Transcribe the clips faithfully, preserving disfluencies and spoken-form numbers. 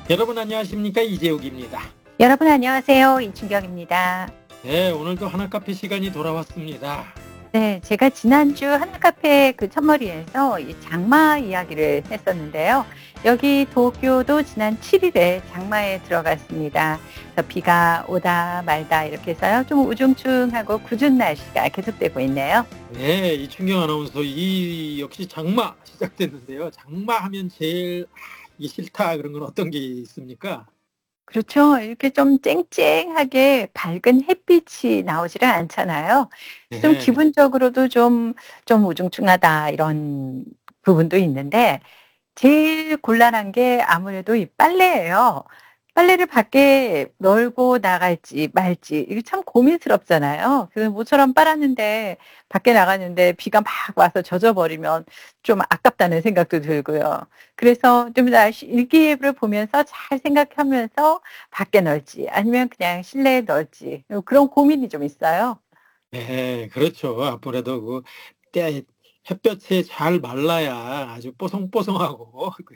여러분 안녕하십니까? 이재욱입니다. 여러분 안녕하세요. 이춘경입니다. 네, 오늘도 하나카페 시간이 돌아왔습니다. 네, 제가 지난주 하나카페 그 첫머리에서 이 장마 이야기를 했었는데요. 여기 도쿄도 지난 칠 일에 장마에 들어갔습니다. 그래서 비가 오다 말다 이렇게 해서요. 좀 우중충하고 궂은 날씨가 계속되고 있네요. 네, 이춘경 아나운서 이 역시 장마 시작됐는데요. 장마하면 제일 아, 이게 싫다 그런 건 어떤 게 있습니까? 그렇죠. 이렇게 좀 쨍쨍하게 밝은 햇빛이 나오지를 않잖아요. 좀 네, 기분적으로도 좀, 좀 우중충하다 이런 부분도 있는데 제일 곤란한 게 아무래도 이 빨래예요. 빨래를 밖에 널고 나갈지 말지 이게 참 고민스럽잖아요. 그 모처럼 빨았는데 밖에 나갔는데 비가 막 와서 젖어 버리면 좀 아깝다는 생각도 들고요. 그래서 좀 날씨 일기예보를 보면서 잘 생각하면서 밖에 널지 아니면 그냥 실내에 널지 그런 고민이 좀 있어요. 네, 그렇죠. 아무래도 그 때, 햇볕에 잘 말라야 아주 뽀송뽀송하고 그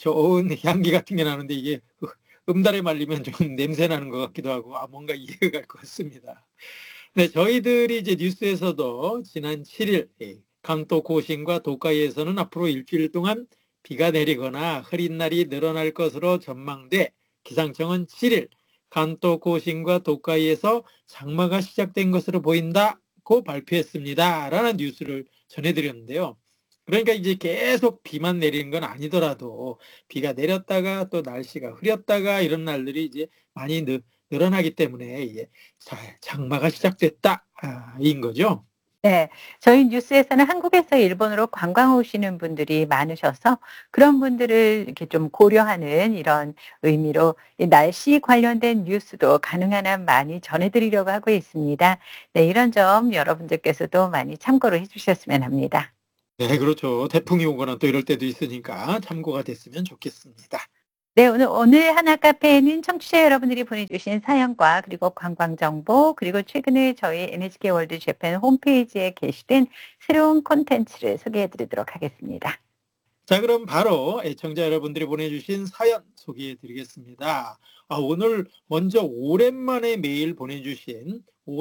좋은 향기 같은 게 나는데 이게 그 음달에 말리면 좀 냄새 나는 것 같기도 하고 아, 뭔가 이해가 갈 것 같습니다. 네, 저희들이 이제 뉴스에서도 지난 칠 일 강도 고신과 도카이에서는 앞으로 일주일 동안 비가 내리거나 흐린 날이 늘어날 것으로 전망돼 기상청은 칠 일 간도 고신과 도카이에서 장마가 시작된 것으로 보인다고 발표했습니다. 라는 뉴스를 전해드렸는데요. 그러니까 이제 계속 비만 내리는 건 아니더라도 비가 내렸다가 또 날씨가 흐렸다가 이런 날들이 이제 많이 늘, 늘어나기 때문에 이제 자, 장마가 시작됐다 아, 인 거죠. 네. 저희 뉴스에서는 한국에서 일본으로 관광 오시는 분들이 많으셔서 그런 분들을 이렇게 좀 고려하는 이런 의미로 이 날씨 관련된 뉴스도 가능한 한 많이 전해 드리려고 하고 있습니다. 네, 이런 점 여러분들께서도 많이 참고를 해 주셨으면 합니다. 네, 그렇죠. 태풍이 오거나 또 이럴 때도 있으니까 참고가 됐으면 좋겠습니다. 네, 오늘 오늘 하나 카페에는 청취자 여러분들이 보내주신 사연과 그리고 관광 정보 그리고 최근에 저희 엔에이치케이 월드 재팬 홈페이지에 게시된 새로운 콘텐츠를 소개해 드리도록 하겠습니다. 자, 그럼 바로 애청자 여러분들이 보내주신 사연 소개해 드리겠습니다. 아, 오늘 먼저 오랜만에 메일 보내주신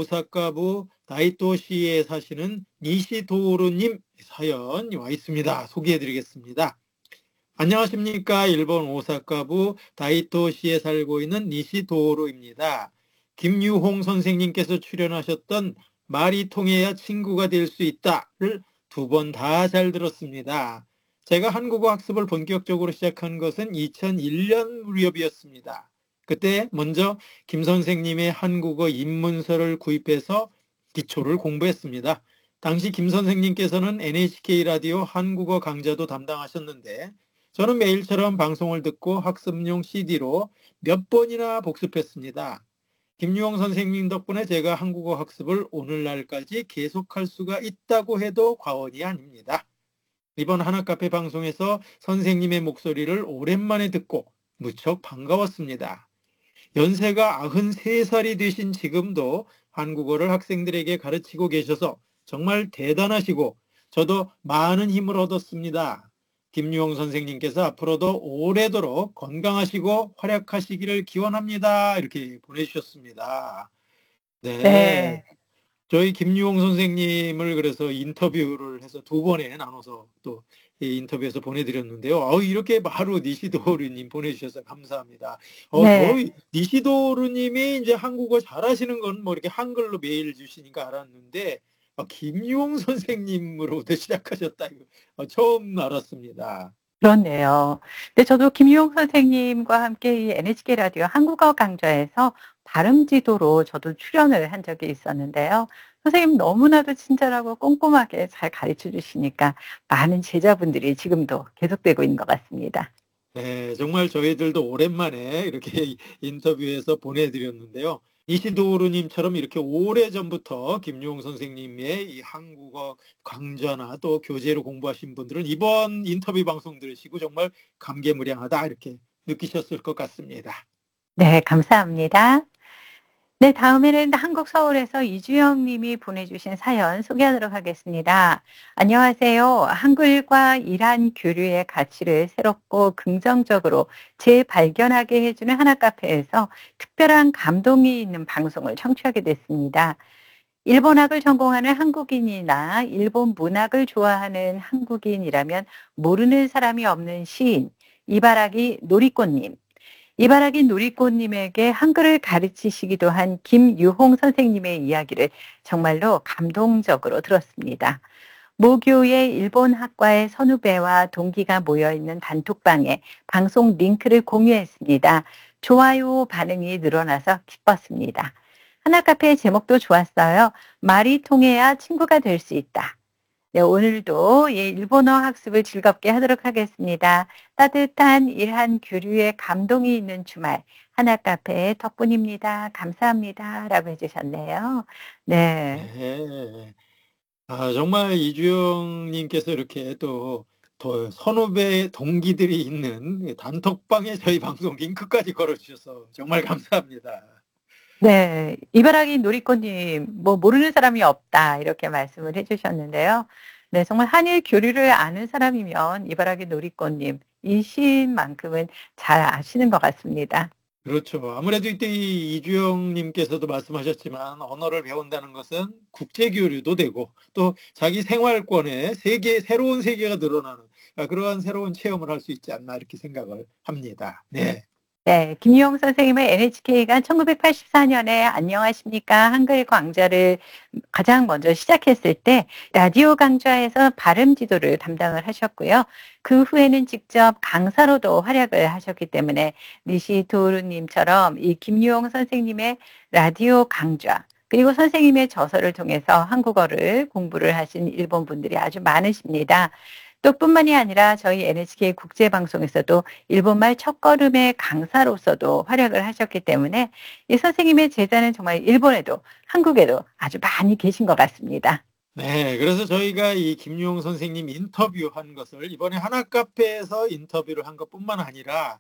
오사카부 다이토시에 사시는 니시도루님 사연이 와 있습니다. 소개해 드리겠습니다. 안녕하십니까. 일본 오사카부 다이토시에 살고 있는 니시도루입니다. 김유홍 선생님께서 출연하셨던 말이 통해야 친구가 될 수 있다를 두 번 다 잘 들었습니다. 제가 한국어 학습을 본격적으로 시작한 것은 이천일 년 무렵이었습니다. 그때 먼저 김 선생님의 한국어 입문서를 구입해서 기초를 공부했습니다. 당시 김 선생님께서는 엔에이치케이 라디오 한국어 강좌도 담당하셨는데 저는 매일처럼 방송을 듣고 학습용 씨디로 몇 번이나 복습했습니다. 김유홍 선생님 덕분에 제가 한국어 학습을 오늘날까지 계속할 수가 있다고 해도 과언이 아닙니다. 이번 하나카페 방송에서 선생님의 목소리를 오랜만에 듣고 무척 반가웠습니다. 연세가 아흔세 살이 되신 지금도 한국어를 학생들에게 가르치고 계셔서 정말 대단하시고 저도 많은 힘을 얻었습니다. 김유홍 선생님께서 앞으로도 오래도록 건강하시고 활약하시기를 기원합니다. 이렇게 보내주셨습니다. 네. 네. 저희 김유홍 선생님을 그래서 인터뷰를 해서 두 번에 나눠서 또 이 인터뷰에서 보내드렸는데요. 어, 이렇게 바로 니시도르님 보내주셔서 감사합니다. 어, 네. 저희 니시도르님이 이제 한국어 잘하시는 건 뭐 이렇게 한글로 메일 주시니까 알았는데 어, 김유홍 선생님으로부터 시작하셨다 이거 어, 처음 알았습니다. 그렇네요. 근데 저도 김유용 선생님과 함께 이 엔에이치케이 라디오 한국어 강좌에서 발음 지도로 저도 출연을 한 적이 있었는데요. 선생님 너무나도 친절하고 꼼꼼하게 잘 가르쳐 주시니까 많은 제자분들이 지금도 계속되고 있는 것 같습니다. 네, 정말 저희들도 오랜만에 이렇게 인터뷰해서 보내드렸는데요. 이시도르님처럼 이렇게 오래전부터 김용 선생님의 이 한국어 강좌나 또 교재로 공부하신 분들은 이번 인터뷰 방송 들으시고 정말 감개무량하다 이렇게 느끼셨을 것 같습니다. 네, 감사합니다. 네, 다음에는 한국 서울에서 이주영 님이 보내주신 사연 소개하도록 하겠습니다. 안녕하세요. 한글과 이란 교류의 가치를 새롭고 긍정적으로 재발견하게 해주는 하나 카페에서 특별한 감동이 있는 방송을 청취하게 됐습니다. 일본학을 전공하는 한국인이나 일본 문학을 좋아하는 한국인이라면 모르는 사람이 없는 시인, 이바라기 놀이꽃님, 이바라기 놀이꽃님에게 한글을 가르치시기도 한 김유홍 선생님의 이야기를 정말로 감동적으로 들었습니다. 모교의 일본학과의 선후배와 동기가 모여있는 단톡방에 방송 링크를 공유했습니다. 좋아요 반응이 늘어나서 기뻤습니다. 하나카페의 제목도 좋았어요. 말이 통해야 친구가 될 수 있다. 네, 오늘도 예, 일본어 학습을 즐겁게 하도록 하겠습니다. 따뜻한 일한 교류에 감동이 있는 주말 하나카페의 덕분입니다. 감사합니다. 라고 해주셨네요. 네. 네. 아, 정말 이주영 님께서 이렇게 또, 더 선후배 동기들이 있는 단톡방에 저희 방송 링크까지 걸어주셔서 정말 감사합니다. 네. 이바라기 놀이꽃님, 뭐, 모르는 사람이 없다. 이렇게 말씀을 해주셨는데요. 네, 정말 한일 교류를 아는 사람이면 이바라기 놀이꽃님, 이 시인만큼은 잘 아시는 것 같습니다. 그렇죠. 아무래도 이때 이 이주영 님께서도 말씀하셨지만 언어를 배운다는 것은 국제 교류도 되고 또 자기 생활권에 세계, 새로운 세계가 늘어나는 그러한 새로운 체험을 할 수 있지 않나 이렇게 생각을 합니다. 네. 네, 김유홍 선생님은 엔에이치케이가 천구백팔십사 년에 안녕하십니까 한글 강좌를 가장 먼저 시작했을 때 라디오 강좌에서 발음 지도를 담당을 하셨고요. 그 후에는 직접 강사로도 활약을 하셨기 때문에 니시도루님처럼 이 김유홍 선생님의 라디오 강좌 그리고 선생님의 저서를 통해서 한국어를 공부를 하신 일본 분들이 아주 많으십니다. 또 뿐만이 아니라 저희 엔에이치케이 국제방송에서도 일본말 첫걸음의 강사로서도 활약을 하셨기 때문에 이 선생님의 제자는 정말 일본에도 한국에도 아주 많이 계신 것 같습니다. 네, 그래서 저희가 이 김유홍 선생님 인터뷰한 것을 이번에 하나카페에서 인터뷰를 한 것뿐만 아니라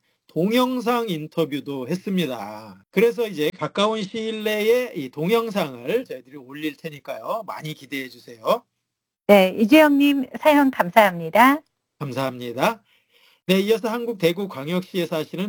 동영상 인터뷰도 했습니다. 그래서 이제 가까운 시일 내에 이 동영상을 저희들이 올릴 테니까요. 많이 기대해 주세요. 네, 이주영님 사연 감사합니다. 감사합니다. 네, 이어서 한국 대구광역시에 사시는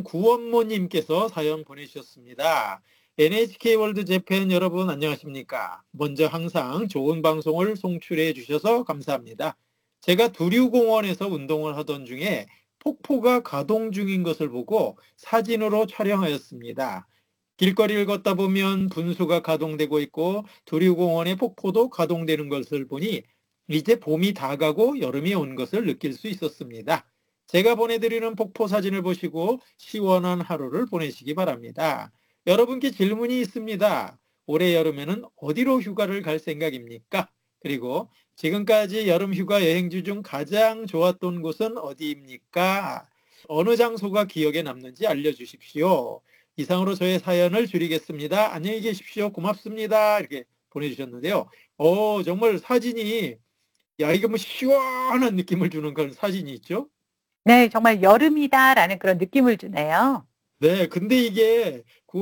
구원모님께서 사연 보내주셨습니다. 엔에이치케이 월드 재팬 여러분 안녕하십니까? 먼저 항상 좋은 방송을 송출해 주셔서 감사합니다. 제가 두류공원에서 운동을 하던 중에 폭포가 가동 중인 것을 보고 사진으로 촬영하였습니다. 길거리를 걷다 보면 분수가 가동되고 있고 두류공원의 폭포도 가동되는 것을 보니 이제 봄이 다가고 여름이 온 것을 느낄 수 있었습니다. 제가 보내드리는 폭포 사진을 보시고 시원한 하루를 보내시기 바랍니다. 여러분께 질문이 있습니다. 올해 여름에는 어디로 휴가를 갈 생각입니까? 그리고 지금까지 여름 휴가 여행지 중 가장 좋았던 곳은 어디입니까? 어느 장소가 기억에 남는지 알려주십시오. 이상으로 저의 사연을 줄이겠습니다. 안녕히 계십시오. 고맙습니다. 이렇게 보내주셨는데요. 어, 정말 사진이 야, 이게 뭐 시원한 느낌을 주는 그런 사진이 있죠? 네, 정말 여름이다라는 그런 느낌을 주네요. 네, 근데 이게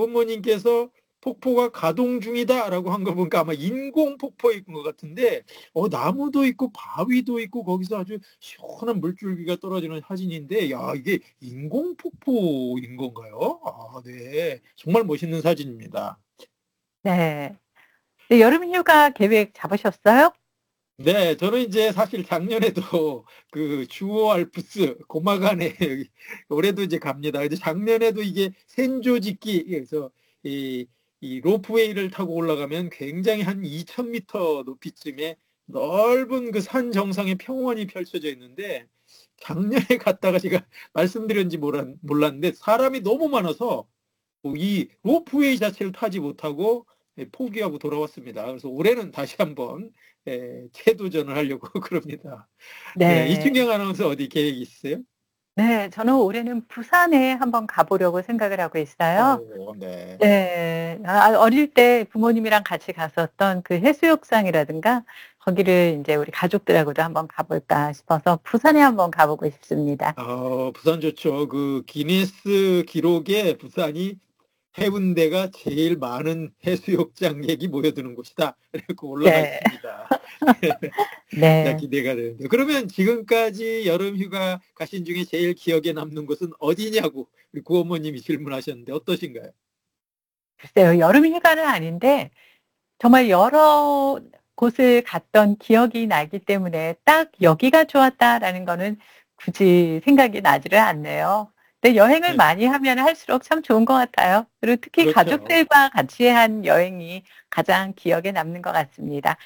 구원모님께서 폭포가 가동 중이다라고 한 거 보니까 아마 인공 폭포인 것 같은데, 어, 나무도 있고 바위도 있고 거기서 아주 시원한 물줄기가 떨어지는 사진인데, 야, 이게 인공 폭포인 건가요? 아, 네. 정말 멋있는 사진입니다. 네. 네, 여름 휴가 계획 잡으셨어요? 네, 저는 이제 사실 작년에도 그 주오 알프스 고마간에 올해도 이제 갑니다. 근데 작년에도 이게 센조직기 그래서 이, 이 로프웨이를 타고 올라가면 굉장히 한 이천 미터 높이쯤에 넓은 그 산 정상에 평원이 펼쳐져 있는데 작년에 갔다가 제가 말씀드렸는지 몰랐, 몰랐는데 사람이 너무 많아서 이 로프웨이 자체를 타지 못하고 포기하고 돌아왔습니다. 그래서 올해는 다시 한번 예, 재도전을 하려고 그럽니다. 네, 네. 이춘경 아나운서 어디 계획이 있으세요? 네, 저는 올해는 부산에 한번 가보려고 생각을 하고 있어요. 오, 네. 네. 아, 어릴 때 부모님이랑 같이 갔었던 그 해수욕장이라든가 거기를 이제 우리 가족들하고도 한번 가볼까 싶어서 부산에 한번 가보고 싶습니다. 어, 부산 좋죠. 그 기네스 기록에 부산이 해운대가 제일 많은 해수욕장객이 모여드는 곳이다. 이렇게 올라가 네. 있습니다. 자, 네. 기대가 되는데. 그러면 지금까지 여름 휴가 가신 중에 제일 기억에 남는 곳은 어디냐고 우리 구어머님이 질문하셨는데 어떠신가요? 글쎄요. 여름 휴가는 아닌데 정말 여러 곳을 갔던 기억이 나기 때문에 '딱 여기가 좋았다.'라는 거는 굳이 생각이 나지를 않네요. 근데 여행을 네. 많이 하면 할수록 참 좋은 것 같아요. 그리고 특히 그렇죠. 가족들과 같이 한 여행이 가장 기억에 남는 것 같습니다.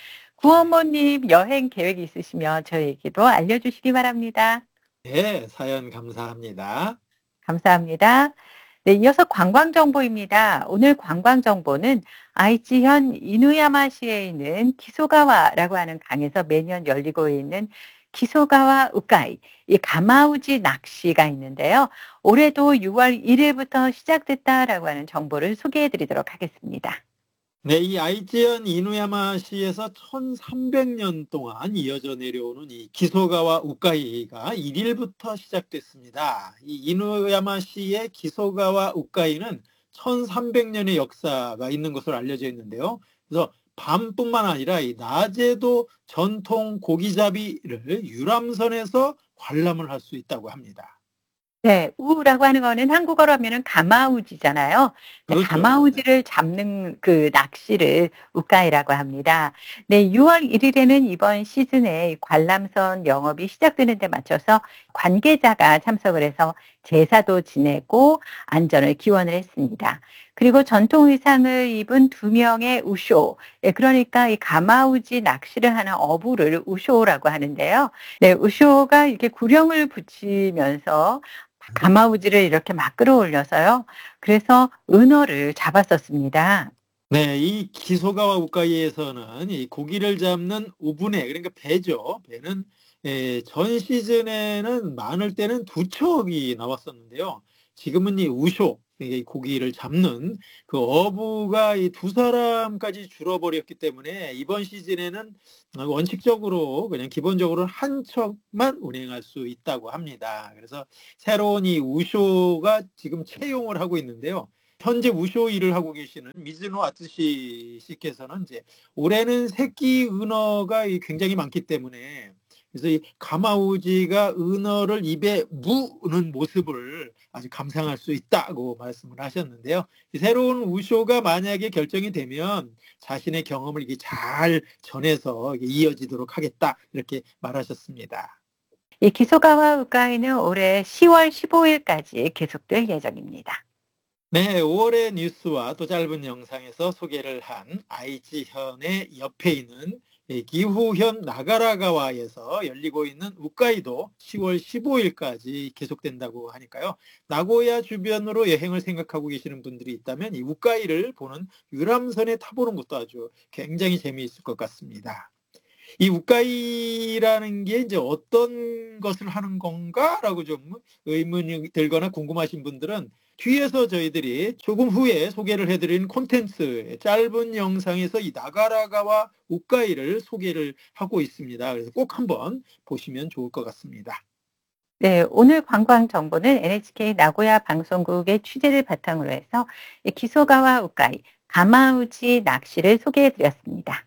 구어머님 여행 계획이 있으시면 저에게도 알려주시기 바랍니다. 네, 사연 감사합니다. 감사합니다. 네, 이어서 관광 정보입니다. 오늘 관광 정보는 아이치현 이누야마시에 있는 기소가와라고 하는 강에서 매년 열리고 있는 기소가와 우카이, 이 가마우지 낚시가 있는데요. 올해도 유월 일일부터 시작됐다라고 하는 정보를 소개해 드리도록 하겠습니다. 네, 이 아이치현 이누야마시에서 천삼백 년 동안 이어져 내려오는 이 기소가와 우카이가 일일부터 시작됐습니다. 이 이누야마시의 기소가와 우카이는 천삼백 년의 역사가 있는 것으로 알려져 있는데요. 그래서 밤뿐만 아니라 이 낮에도 전통 고기잡이를 유람선에서 관람을 할 수 있다고 합니다. 네. 우라고 하는 거는 한국어로 하면은 가마우지잖아요. 네, 그렇죠. 네. 가마우지를 잡는 그 낚시를 우카이라고 합니다. 네, 유월 일일에는 이번 시즌에 관람선 영업이 시작되는 데 맞춰서 관계자가 참석을 해서 제사도 지내고 안전을 기원을 했습니다. 그리고 전통 의상을 입은 두 명의 우쇼, 예, 그러니까 이 가마우지 낚시를 하는 어부를 우쇼라고 하는데요. 네, 우쇼가 이렇게 구령을 붙이면서 가마우지를 이렇게 막 끌어올려서요. 그래서 은어를 잡았었습니다. 네, 이 기소가와 우카이에서는 이 고기를 잡는 우분해, 그러니까 배죠. 배는 에, 전 시즌에는 많을 때는 두 척이 나왔었는데요. 지금은 이 우쇼, 이 고기를 잡는 그 어부가 이 두 사람까지 줄어버렸기 때문에 이번 시즌에는 원칙적으로 그냥 기본적으로 한 척만 운행할 수 있다고 합니다. 그래서 새로운 이 우쇼가 지금 채용을 하고 있는데요. 현재 우쇼 일을 하고 계시는 미즈노 아츠시 씨께서는 이제 올해는 새끼 은어가 굉장히 많기 때문에 그래서 이 가마우지가 은어를 입에 무는 모습을 아주 감상할 수 있다고 말씀을 하셨는데요. 새로운 우쇼가 만약에 결정이 되면 자신의 경험을 이게 잘 전해서 이어지도록 하겠다 이렇게 말하셨습니다. 이 기소가와 우카이는 올해 시월 십오일까지 계속될 예정입니다. 네, 오월의 뉴스와 또 짧은 영상에서 소개를 한 아이치현의 옆에 있는 기후현 나가라가와에서 열리고 있는 우카이도 시월 십오일까지 계속된다고 하니까요. 나고야 주변으로 여행을 생각하고 계시는 분들이 있다면 이 우카이를 보는 유람선에 타보는 것도 아주 굉장히 재미있을 것 같습니다. 이 우카이라는 게 이제 어떤 것을 하는 건가라고 좀 의문이 들거나 궁금하신 분들은 뒤에서 저희들이 조금 후에 소개를 해드린 콘텐츠 짧은 영상에서 이 나가라가와 우카이를 소개를 하고 있습니다. 그래서 꼭 한번 보시면 좋을 것 같습니다. 네, 오늘 관광 정보는 엔에이치케이 나고야 방송국의 취재를 바탕으로 해서 이 기소가와 우카이, 가마우지 낚시를 소개해 드렸습니다.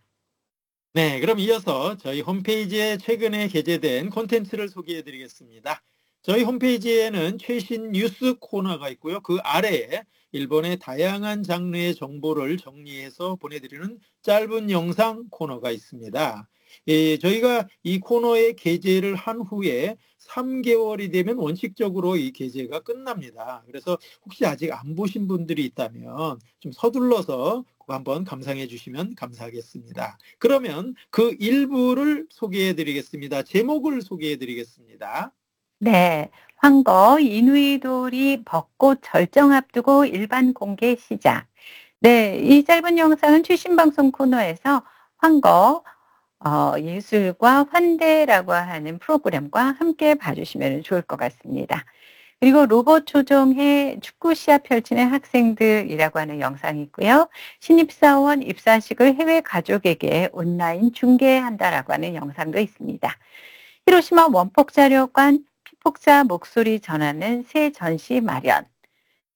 네, 그럼 이어서 저희 홈페이지에 최근에 게재된 콘텐츠를 소개해 드리겠습니다. 저희 홈페이지에는 최신 뉴스 코너가 있고요. 그 아래에 일본의 다양한 장르의 정보를 정리해서 보내드리는 짧은 영상 코너가 있습니다. 예, 저희가 이 코너에 게재를 한 후에 삼 개월이 되면 원칙적으로 이 게재가 끝납니다. 그래서 혹시 아직 안 보신 분들이 있다면 좀 서둘러서 한번 감상해 주시면 감사하겠습니다. 그러면 그 일부를 소개해 드리겠습니다. 제목을 소개해 드리겠습니다. 네, 황거 이누이돌이 벚꽃 절정 앞두고 일반 공개 시작. 네, 이 짧은 영상은 최신 방송 코너에서 황거 어, 예술과 환대라고 하는 프로그램과 함께 봐주시면 좋을 것 같습니다. 그리고 로봇 조종해 축구 시합 펼치는 학생들이라고 하는 영상이 있고요. 신입사원 입사식을 해외 가족에게 온라인 중계한다라고 하는 영상도 있습니다. 히로시마 원폭자료관 피폭자 목소리 전하는 새 전시 마련.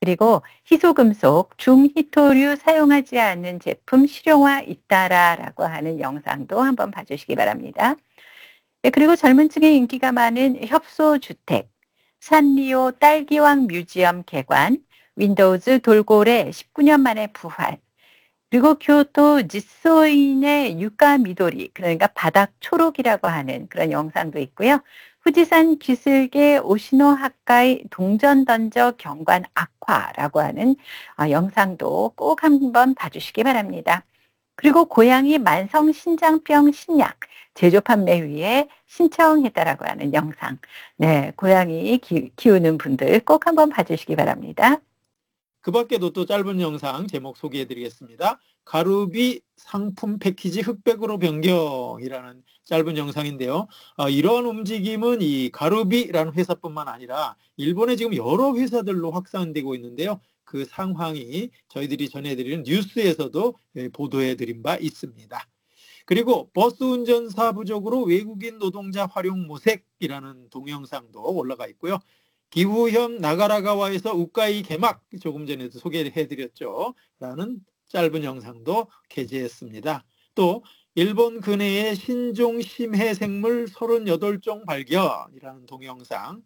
그리고 희소금속, 중히토류 사용하지 않는 제품 실용화 잇따라라고 하는 영상도 한번 봐주시기 바랍니다. 네, 그리고 젊은 층에 인기가 많은 협소주택, 산리오 딸기왕 뮤지엄 개관, 윈도우즈 돌고래 십구 년 만에 부활, 그리고 교토 지소인의 유가 미도리, 그러니까 바닥 초록이라고 하는 그런 영상도 있고요. 후지산 기슭의 오시노 하카이 동전 던져 경관 악화라고 하는 어, 영상도 꼭 한번 봐주시기 바랍니다. 그리고 고양이 만성 신장병 신약 제조 판매 위에 신청했다라고 하는 영상. 네, 고양이 기, 키우는 분들 꼭 한번 봐주시기 바랍니다. 그 밖에도 또 짧은 영상 제목 소개해 드리겠습니다. 가루비 상품 패키지 흑백으로 변경이라는 짧은 영상인데요. 아, 이러한 움직임은 이 가루비라는 회사뿐만 아니라 일본에 지금 여러 회사들로 확산되고 있는데요. 그 상황이 저희들이 전해드리는 뉴스에서도 보도해 드린 바 있습니다. 그리고 버스 운전사 부족으로 외국인 노동자 활용 모색이라는 동영상도 올라가 있고요. 기후현 나가라가와에서 우카이 개막 조금 전에도 소개해드렸죠. 라는 짧은 영상도 게재했습니다. 또 일본 근해의 신종 심해 생물 서른여덟 종 발견이라는 동영상,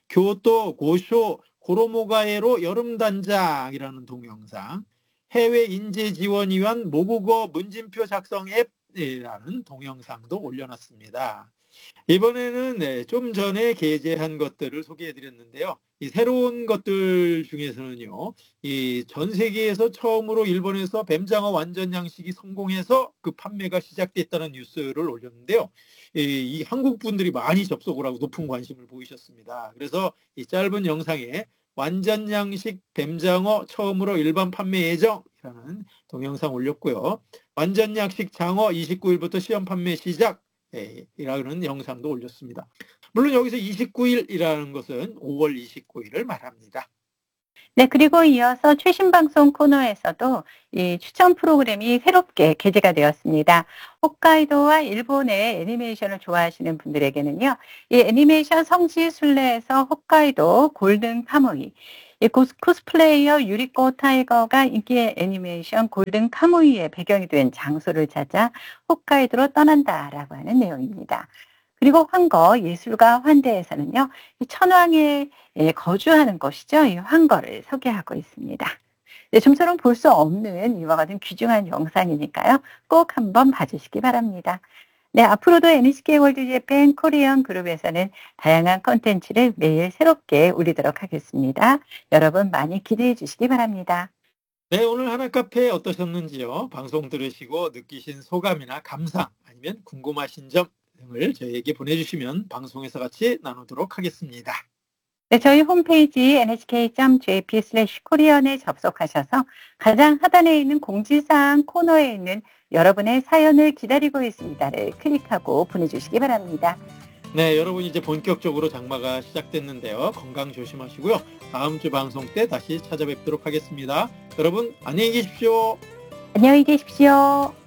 교토 고쇼 고로모가에로 여름단장이라는 동영상, 해외 인재 지원 위한 모국어 문진표 작성 앱이라는 동영상도 올려놨습니다. 이번에는 네, 좀 전에 게재한 것들을 소개해드렸는데요. 이 새로운 것들 중에서는요, 이 전 세계에서 처음으로 일본에서 뱀장어 완전 양식이 성공해서 그 판매가 시작됐다는 뉴스를 올렸는데요. 이, 이 한국 분들이 많이 접속을 하고 높은 관심을 보이셨습니다. 그래서 이 짧은 영상에 완전 양식 뱀장어 처음으로 일반 판매 예정이라는 동영상 올렸고요. 완전 양식 장어 이십구 일부터 시험 판매 시작. 이라는 영상도 올렸습니다. 물론 여기서 이십구 일이라는 것은 오월 이십구일을 말합니다. 네, 그리고 이어서 최신 방송 코너에서도 이 추천 프로그램이 새롭게 게재가 되었습니다. 홋카이도와 일본의 애니메이션을 좋아하시는 분들에게는요, 이 애니메이션 성지순례에서 홋카이도 골든 카무이, 이 코스플레이어 유리코 타이거가 인기의 애니메이션 골든 카무이의 배경이 된 장소를 찾아 홋카이도로 떠난다라고 하는 내용입니다. 그리고 황거 예술가 환대에서는요, 이 천황에 거주하는 곳이죠. 이 황거를 소개하고 있습니다. 네, 좀처럼 볼 수 없는 이와 같은 귀중한 영상이니까요. 꼭 한번 봐주시기 바랍니다. 네, 앞으로도 엔에이치케이 월드재팬 코리안 그룹에서는 다양한 콘텐츠를 매일 새롭게 올리도록 하겠습니다. 여러분 많이 기대해 주시기 바랍니다. 네, 오늘 하나카페 어떠셨는지요? 방송 들으시고 느끼신 소감이나 감상 아니면 궁금하신 점 등을 저희에게 보내주시면 방송에서 같이 나누도록 하겠습니다. 네, 저희 홈페이지 엔에이치케이 닷 제이피 슬래시 코리안에 접속하셔서 가장 하단에 있는 공지사항 코너에 있는 여러분의 사연을 기다리고 있습니다를 클릭하고 보내주시기 바랍니다. 네, 여러분 이제 본격적으로 장마가 시작됐는데요. 건강 조심하시고요. 다음 주 방송 때 다시 찾아뵙도록 하겠습니다. 여러분 안녕히 계십시오. 안녕히 계십시오.